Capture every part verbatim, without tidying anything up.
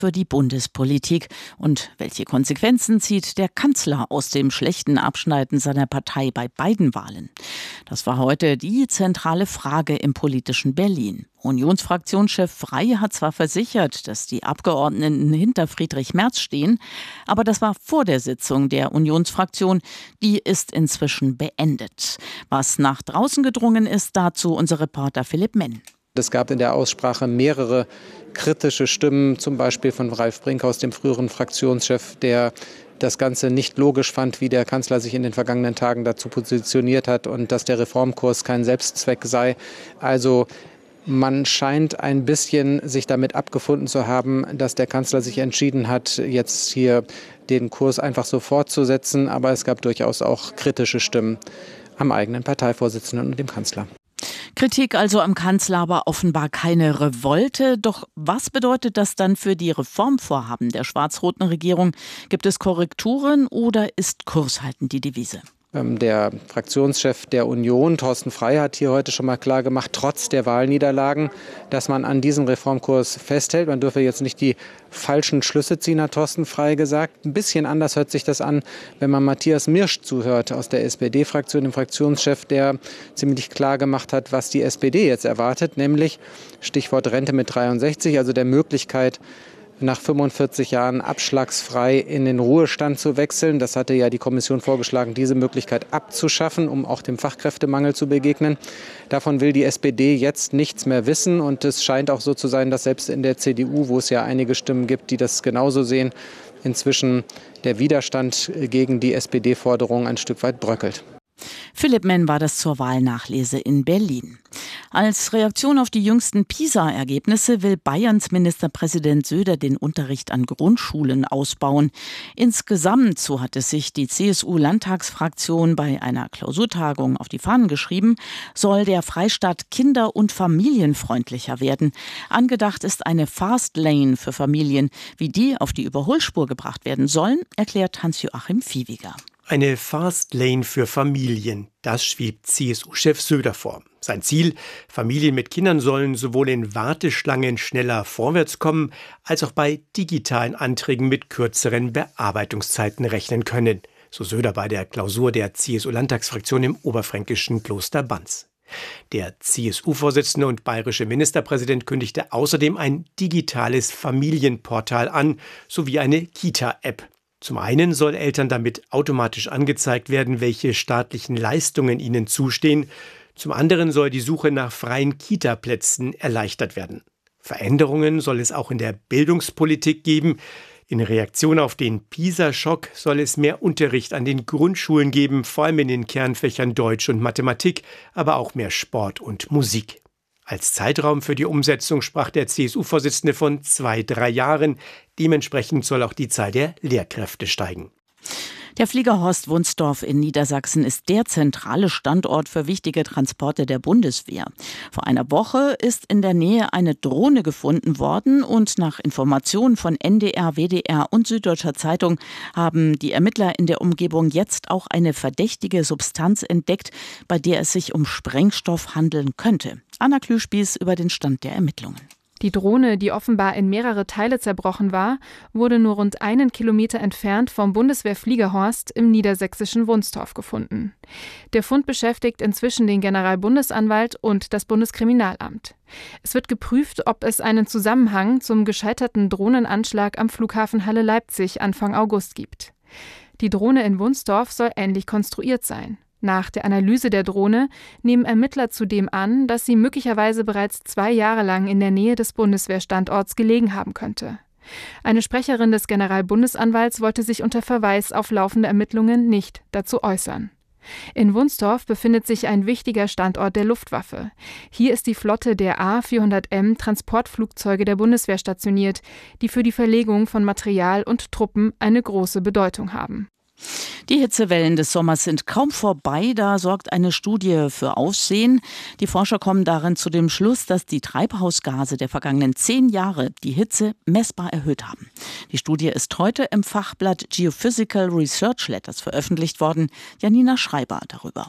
für die Bundespolitik und welche Konsequenzen zieht der Kanzler aus dem schlechten Abschneiden seiner Partei bei beiden Wahlen? Das war heute die zentrale Frage im politischen Berlin. Unionsfraktionschef Frey hat zwar versichert, dass die Abgeordneten hinter Friedrich Merz stehen, aber das war vor der Sitzung der Unionsfraktion. Die ist inzwischen beendet. Was nach draußen gedrungen ist, dazu unser Reporter Philipp Menn. Es gab in der Aussprache mehrere kritische Stimmen, zum Beispiel von Ralf Brinkhaus, dem früheren Fraktionschef, der das Ganze nicht logisch fand, wie der Kanzler sich in den vergangenen Tagen dazu positioniert hat und dass der Reformkurs kein Selbstzweck sei. Also man scheint ein bisschen sich damit abgefunden zu haben, dass der Kanzler sich entschieden hat, jetzt hier den Kurs einfach so fortzusetzen. Aber es gab durchaus auch kritische Stimmen am eigenen Parteivorsitzenden und dem Kanzler. Kritik also am Kanzler, aber offenbar keine Revolte. Doch was bedeutet das dann für die Reformvorhaben der schwarz-roten Regierung? Gibt es Korrekturen oder ist Kurs halten die Devise? Der Fraktionschef der Union, Thorsten Frey, hat hier heute schon mal klar gemacht, trotz der Wahlniederlagen, dass man an diesem Reformkurs festhält. Man dürfe jetzt nicht die falschen Schlüsse ziehen, hat Thorsten Frey gesagt. Ein bisschen anders hört sich das an, wenn man Matthias Mirsch zuhört aus der S P D-Fraktion, dem Fraktionschef, der ziemlich klar gemacht hat, was die S P D jetzt erwartet, nämlich Stichwort Rente mit dreiundsechzig, also der Möglichkeit, nach fünfundvierzig Jahren abschlagsfrei in den Ruhestand zu wechseln. Das hatte ja die Kommission vorgeschlagen, diese Möglichkeit abzuschaffen, um auch dem Fachkräftemangel zu begegnen. Davon will die S P D jetzt nichts mehr wissen. Und es scheint auch so zu sein, dass selbst in der C D U, wo es ja einige Stimmen gibt, die das genauso sehen, inzwischen der Widerstand gegen die S P D-Forderung ein Stück weit bröckelt. Philipp Menn war das zur Wahlnachlese in Berlin. Als Reaktion auf die jüngsten PISA-Ergebnisse will Bayerns Ministerpräsident Söder den Unterricht an Grundschulen ausbauen. Insgesamt, so hat es sich die C S U-Landtagsfraktion bei einer Klausurtagung auf die Fahnen geschrieben, soll der Freistaat kinder- und familienfreundlicher werden. Angedacht ist eine Fast Lane für Familien. Wie die auf die Überholspur gebracht werden sollen, erklärt Hans-Joachim Viehweger. Eine Fast Lane für Familien, das schwebt C S U-Chef Söder vor. Sein Ziel: Familien mit Kindern sollen sowohl in Warteschlangen schneller vorwärts kommen, als auch bei digitalen Anträgen mit kürzeren Bearbeitungszeiten rechnen können. So Söder bei der Klausur der C S U-Landtagsfraktion im oberfränkischen Kloster Banz. Der C S U-Vorsitzende und bayerische Ministerpräsident kündigte außerdem ein digitales Familienportal an, sowie eine Kita-App. Zum einen soll Eltern damit automatisch angezeigt werden, welche staatlichen Leistungen ihnen zustehen. Zum anderen soll die Suche nach freien Kita-Plätzen erleichtert werden. Veränderungen soll es auch in der Bildungspolitik geben. In Reaktion auf den PISA-Schock soll es mehr Unterricht an den Grundschulen geben, vor allem in den Kernfächern Deutsch und Mathematik, aber auch mehr Sport und Musik. Als Zeitraum für die Umsetzung sprach der C S U-Vorsitzende von zwei, drei Jahren. Dementsprechend soll auch die Zahl der Lehrkräfte steigen. Der Flieger Horst Wunstorf in Niedersachsen ist der zentrale Standort für wichtige Transporte der Bundeswehr. Vor einer Woche ist in der Nähe eine Drohne gefunden worden und nach Informationen von N D R, W D R und Süddeutscher Zeitung haben die Ermittler in der Umgebung jetzt auch eine verdächtige Substanz entdeckt, bei der es sich um Sprengstoff handeln könnte. Anna Klüspieß über den Stand der Ermittlungen. Die Drohne, die offenbar in mehrere Teile zerbrochen war, wurde nur rund einen Kilometer entfernt vom Bundeswehrfliegerhorst im niedersächsischen Wunstorf gefunden. Der Fund beschäftigt inzwischen den Generalbundesanwalt und das Bundeskriminalamt. Es wird geprüft, ob es einen Zusammenhang zum gescheiterten Drohnenanschlag am Flughafen Halle-Leipzig Anfang August gibt. Die Drohne in Wunstorf soll ähnlich konstruiert sein. Nach der Analyse der Drohne nehmen Ermittler zudem an, dass sie möglicherweise bereits zwei Jahre lang in der Nähe des Bundeswehrstandorts gelegen haben könnte. Eine Sprecherin des Generalbundesanwalts wollte sich unter Verweis auf laufende Ermittlungen nicht dazu äußern. In Wunstorf befindet sich ein wichtiger Standort der Luftwaffe. Hier ist die Flotte der A vierhundert M Transportflugzeuge der Bundeswehr stationiert, die für die Verlegung von Material und Truppen eine große Bedeutung haben. Die Hitzewellen des Sommers sind kaum vorbei, da sorgt eine Studie für Aufsehen. Die Forscher kommen darin zu dem Schluss, dass die Treibhausgase der vergangenen zehn Jahre die Hitze messbar erhöht haben. Die Studie ist heute im Fachblatt Geophysical Research Letters veröffentlicht worden. Janina Schreiber darüber.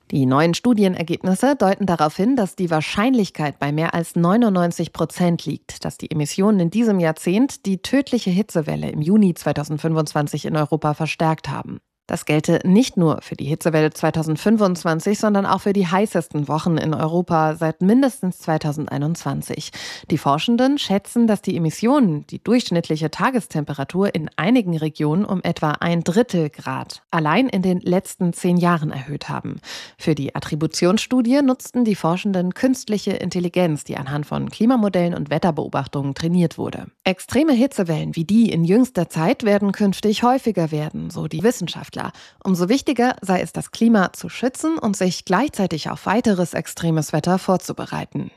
Die neuen Studienergebnisse deuten darauf hin, dass die Wahrscheinlichkeit bei mehr als neunundneunzig Prozent liegt, dass die Emissionen in diesem Jahrzehnt die tödliche Hitzewelle im Juni zweitausendfünfundzwanzig in Europa verstärkt haben. Das gelte nicht nur für die Hitzewelle zweitausendfünfundzwanzig, sondern auch für die heißesten Wochen in Europa seit mindestens zweitausendeinundzwanzig. Die Forschenden schätzen, dass die Emissionen die durchschnittliche Tagestemperatur in einigen Regionen um etwa ein Drittel Grad allein in den letzten zehn Jahren erhöht haben. Für die Attributionsstudie nutzten die Forschenden künstliche Intelligenz, die anhand von Klimamodellen und Wetterbeobachtungen trainiert wurde. Extreme Hitzewellen wie die in jüngster Zeit werden künftig häufiger werden, so die Wissenschaftler. Umso wichtiger sei es, das Klima zu schützen und sich gleichzeitig auf weiteres extremes Wetter vorzubereiten.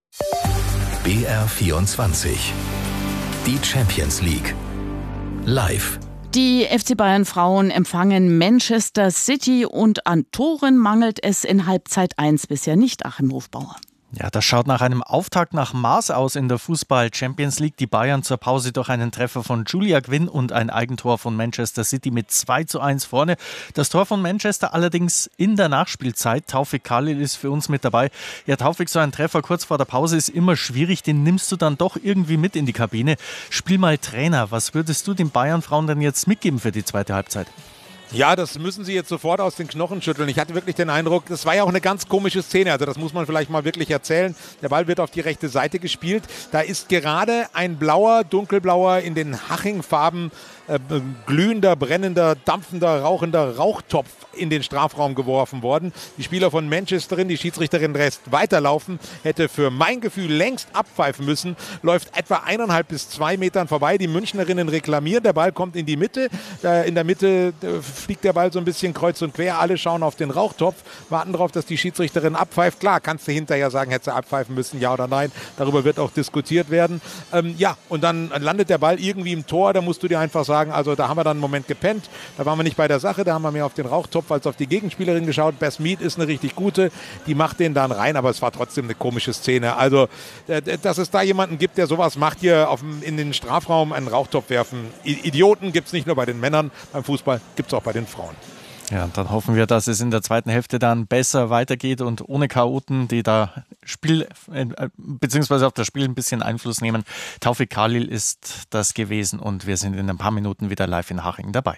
B R vierundzwanzig. Die Champions League. Live. Die F C Bayern Frauen empfangen Manchester City und an Toren mangelt es in Halbzeit eins bisher nicht, Achim Hofbauer. Ja, das schaut nach einem Auftakt nach Maß aus in der Fußball-Champions League. Die Bayern zur Pause durch einen Treffer von Julia Gwynn und ein Eigentor von Manchester City mit zwei zu eins vorne. Das Tor von Manchester allerdings in der Nachspielzeit. Taufik Khalil ist für uns mit dabei. Ja, Taufik, so ein Treffer kurz vor der Pause ist immer schwierig. Den nimmst du dann doch irgendwie mit in die Kabine. Spiel mal Trainer. Was würdest du den Bayern-Frauen denn jetzt mitgeben für die zweite Halbzeit? Ja, das müssen sie jetzt sofort aus den Knochen schütteln. Ich hatte wirklich den Eindruck, das war ja auch eine ganz komische Szene. Also das muss man vielleicht mal wirklich erzählen. Der Ball wird auf die rechte Seite gespielt. Da ist gerade ein blauer, dunkelblauer, in den Haching-Farben äh, glühender, brennender, dampfender, rauchender Rauchtopf in den Strafraum geworfen worden. Die Spieler von Manchesterin, die Schiedsrichterin lässt weiterlaufen, hätte für mein Gefühl längst abpfeifen müssen, läuft etwa eineinhalb bis zwei Metern vorbei. Die Münchnerinnen reklamieren, der Ball kommt in die Mitte. Äh, in der Mitte äh, fliegt der Ball so ein bisschen kreuz und quer. Alle schauen auf den Rauchtopf, warten darauf, dass die Schiedsrichterin abpfeift. Klar, kannst du hinterher sagen, hätte sie abpfeifen müssen, ja oder nein. Darüber wird auch diskutiert werden. Ähm, ja, und dann landet der Ball irgendwie im Tor. Da musst du dir einfach sagen, also da haben wir dann einen Moment gepennt. Da waren wir nicht bei der Sache, da haben wir mehr auf den Rauchtopf als auf die Gegenspielerin geschaut. Bess Mead ist eine richtig gute, die macht den dann rein, aber es war trotzdem eine komische Szene. Also, dass es da jemanden gibt, der sowas macht, hier auf, in den Strafraum einen Rauchtopf werfen. Idioten gibt es nicht nur bei den Männern, beim Fußball gibt es auch bei den Frauen. Ja, dann hoffen wir, dass es in der zweiten Hälfte dann besser weitergeht und ohne Chaoten, die da Spiel äh, beziehungsweise auf das Spiel ein bisschen Einfluss nehmen. Taufik Khalil ist das gewesen und wir sind in ein paar Minuten wieder live in Haching dabei.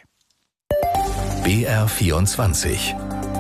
B R vierundzwanzig.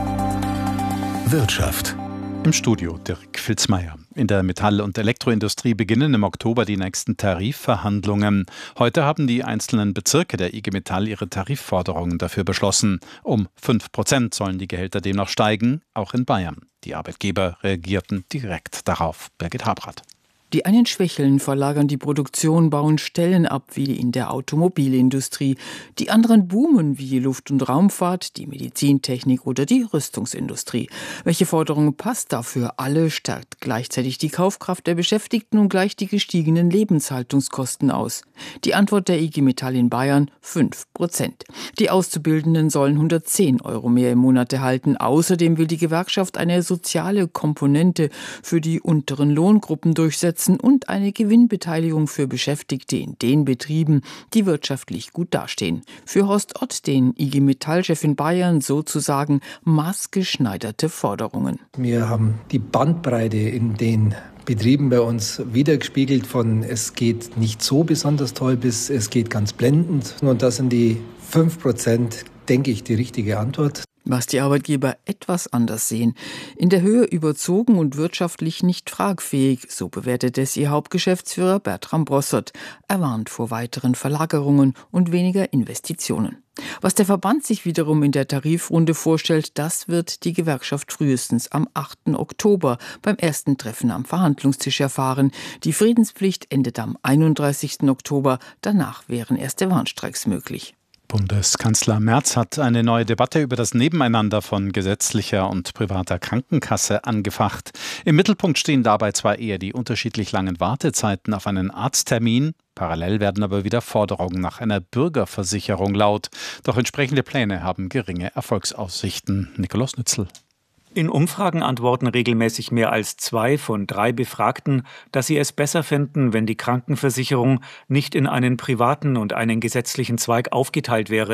Wirtschaft. Im Studio Dirk Filzmeier. In der Metall- und Elektroindustrie beginnen im Oktober die nächsten Tarifverhandlungen. Heute haben die einzelnen Bezirke der I G Metall ihre Tarifforderungen dafür beschlossen. Um fünf Prozent sollen die Gehälter demnach steigen, auch in Bayern. Die Arbeitgeber reagierten direkt darauf. Birgit Habrath. Die einen schwächeln, verlagern die Produktion, bauen Stellen ab, wie in der Automobilindustrie. Die anderen boomen, wie die Luft- und Raumfahrt, die Medizintechnik oder die Rüstungsindustrie. Welche Forderung passt dafür alle, stärkt gleichzeitig die Kaufkraft der Beschäftigten und gleicht die gestiegenen Lebenshaltungskosten aus? Die Antwort der I G Metall in Bayern: fünf Prozent. Die Auszubildenden sollen hundertzehn Euro mehr im Monat erhalten. Außerdem will die Gewerkschaft eine soziale Komponente für die unteren Lohngruppen durchsetzen und eine Gewinnbeteiligung für Beschäftigte in den Betrieben, die wirtschaftlich gut dastehen. Für Horst Ott, den I G Metall-Chef in Bayern, sozusagen maßgeschneiderte Forderungen. Wir haben die Bandbreite in den Betrieben bei uns wiedergespiegelt, von es geht nicht so besonders toll bis es geht ganz blendend. Und das sind die fünf Prozent, denke ich, die richtige Antwort. Was die Arbeitgeber etwas anders sehen. In der Höhe überzogen und wirtschaftlich nicht tragfähig, so bewertet es ihr Hauptgeschäftsführer Bertram Brossert. Er warnt vor weiteren Verlagerungen und weniger Investitionen. Was der Verband sich wiederum in der Tarifrunde vorstellt, das wird die Gewerkschaft frühestens am achten Oktober beim ersten Treffen am Verhandlungstisch erfahren. Die Friedenspflicht endet am einunddreißigsten Oktober. Danach wären erste Warnstreiks möglich. Bundeskanzler Merz hat eine neue Debatte über das Nebeneinander von gesetzlicher und privater Krankenkasse angefacht. Im Mittelpunkt stehen dabei zwar eher die unterschiedlich langen Wartezeiten auf einen Arzttermin, parallel werden aber wieder Forderungen nach einer Bürgerversicherung laut. Doch entsprechende Pläne haben geringe Erfolgsaussichten. Nikolaus Nützel. In Umfragen antworten regelmäßig mehr als zwei von drei Befragten, dass sie es besser fänden, wenn die Krankenversicherung nicht in einen privaten und einen gesetzlichen Zweig aufgeteilt wäre.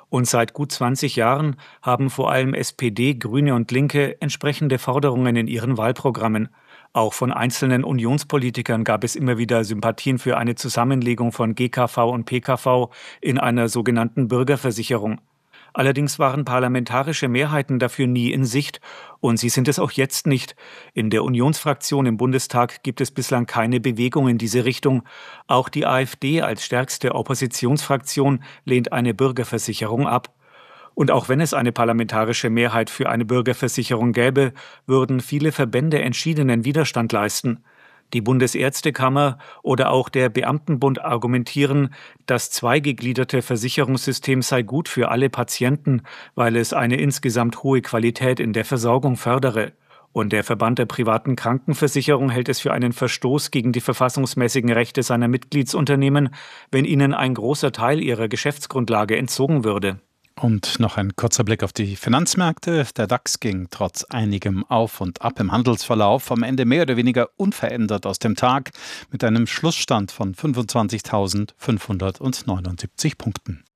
Und seit gut zwanzig Jahren haben vor allem S P D, Grüne und Linke entsprechende Forderungen in ihren Wahlprogrammen. Auch von einzelnen Unionspolitikern gab es immer wieder Sympathien für eine Zusammenlegung von G K V und P K V in einer sogenannten Bürgerversicherung. Allerdings waren parlamentarische Mehrheiten dafür nie in Sicht und sie sind es auch jetzt nicht. In der Unionsfraktion im Bundestag gibt es bislang keine Bewegung in diese Richtung. Auch die AfD als stärkste Oppositionsfraktion lehnt eine Bürgerversicherung ab. Und auch wenn es eine parlamentarische Mehrheit für eine Bürgerversicherung gäbe, würden viele Verbände entschiedenen Widerstand leisten. Die Bundesärztekammer oder auch der Beamtenbund argumentieren, das zweigegliederte Versicherungssystem sei gut für alle Patienten, weil es eine insgesamt hohe Qualität in der Versorgung fördere. Und der Verband der privaten Krankenversicherung hält es für einen Verstoß gegen die verfassungsmäßigen Rechte seiner Mitgliedsunternehmen, wenn ihnen ein großer Teil ihrer Geschäftsgrundlage entzogen würde. Und noch ein kurzer Blick auf die Finanzmärkte. Der DAX ging trotz einigem Auf und Ab im Handelsverlauf am Ende mehr oder weniger unverändert aus dem Tag mit einem Schlussstand von fünfundzwanzigtausendfünfhundertneunundsiebzig Punkten.